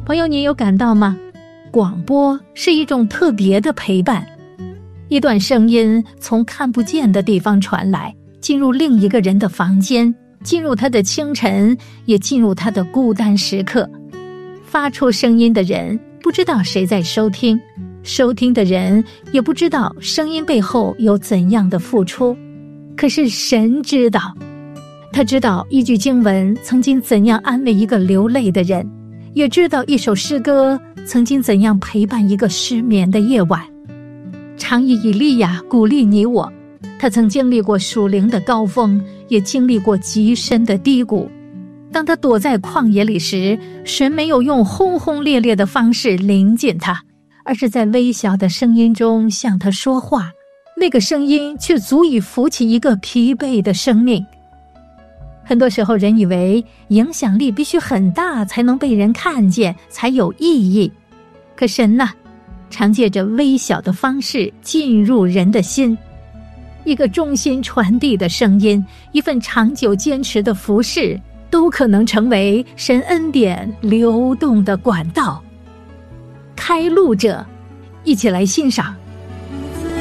朋友，你有感到吗？广播是一种特别的陪伴，一段声音从看不见的地方传来，进入另一个人的房间，进入他的清晨，也进入他的孤单时刻。发出声音的人不知道谁在收听，收听的人也不知道声音背后有怎样的付出。可是神知道，他知道一句经文曾经怎样安慰一个流泪的人，也知道一首诗歌曾经怎样陪伴一个失眠的夜晚。常以以利亚鼓励你我，他曾经历过属灵的高峰，也经历过极深的低谷。当他躲在旷野里时，神没有用轰轰烈烈的方式临近他，而是在微小的声音中向他说话，那个声音却足以扶起一个疲惫的生命。很多时候人以为影响力必须很大才能被人看见，才有意义。可神呢，常借着微小的方式进入人的心。一个忠心传递的声音，一份长久坚持的服事，都可能成为神恩典流动的管道。开路者，一起来欣赏